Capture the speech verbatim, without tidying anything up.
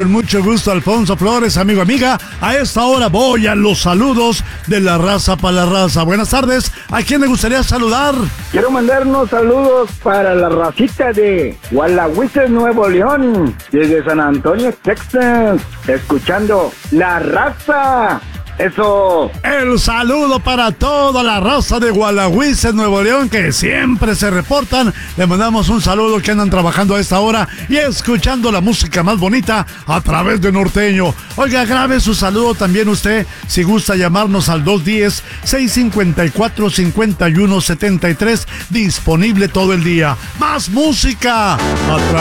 con mucho gusto, Alfonso Flores, amigo, amiga. A esta hora voy a los saludos de la raza para la raza. Buenas tardes. ¿A quién le gustaría saludar? Quiero mandar unos saludos para la racita de Gualahuises, Nuevo León, desde San Antonio, Texas, escuchando La Raza. Eso. El saludo para toda la raza de Gualahuises, Nuevo León, que siempre se reportan. Le mandamos un saludo, que andan trabajando a esta hora y escuchando la música más bonita a través de Norteño. Oiga, grabe su saludo también usted, si gusta llamarnos al dos uno cero, seis cinco cuatro, cinco uno siete tres, disponible todo el día. ¡Más música! A